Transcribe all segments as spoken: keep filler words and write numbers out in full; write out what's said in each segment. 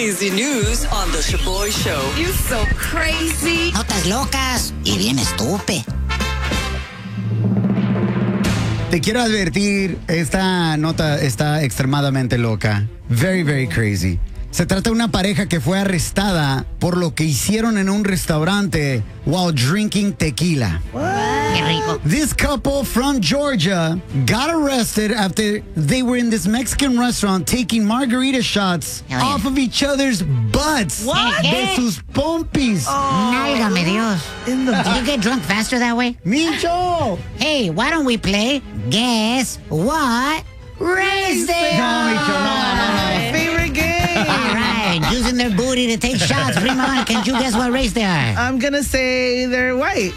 crazy news on The Shaboy Show. You so crazy. Notas locas y bien estúpido. Te quiero advertir, esta nota está extremadamente loca. Very, very crazy. Se trata de una pareja que fue arrestada por lo que hicieron en un restaurante while drinking tequila. Qué rico. This couple from Georgia got arrested after they were in this Mexican restaurant taking margarita shots Oh, yeah. off of each other's butts. What? De sus pompis. Nálgame Dios. In the Did you get drunk faster that way? Micho! Hey, why don't we play Guess What Race They No, Are? Micho, no, no, no. favorite game. All right, using their booty to take shots. Prima, can you guess what race they are? I'm gonna say they're white.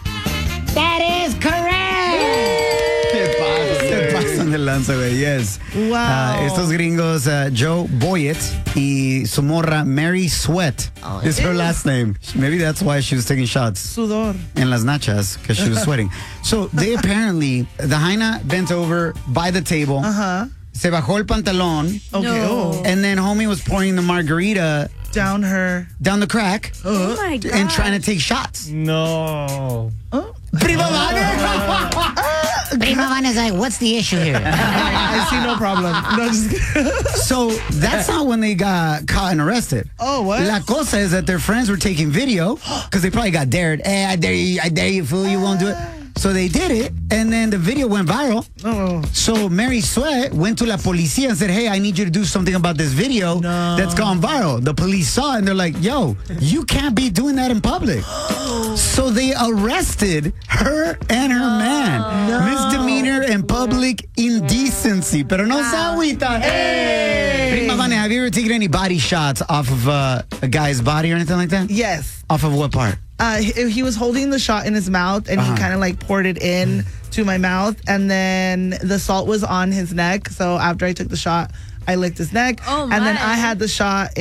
That is correct. ¿Qué pasa? Se pasan de lanza, güey. Yes. Wow. Uh, estos gringos, uh, Joe Boyett y su morra, Mary Sweat, Oh, is her last name. Maybe that's why she was taking shots Sudor. in las nachas, because she was sweating. So they apparently, the Jaina bent over by the table, Uh-huh. se bajó el pantalón, Okay. No. Oh. and then homie was pouring the margarita Down her. down the crack Oh my God. and trying to take shots. No. Oh. Prima Vane! Prima Vanna's like, what's the issue here? I see no problem. No, just kidding. So that's not when they got caught and arrested. Oh, what? La cosa is that their friends were taking video because they probably got dared. Hey, I dare you, I dare you, fool, you won't do it. So they did it, and then the video went viral. Oh. So Mary Sweat went to la policía and said, hey, I need you to do something about this video No. that's gone viral. The police saw it, and they're like, yo, you can't be doing that in public. So they arrested her and her man. Misdemeanor and public indecency. Pero no se agüita. Hey. Prima Vane, have you ever taken any body shots off of uh, a guy's body or anything like that? Yes. Off of what part? Uh, he, he was holding the shot in his mouth, and Uh-huh. he kind of like poured it in to my mouth, and then the salt was on his neck. So after I took the shot, I licked his neck, Oh, and then my. I had the shot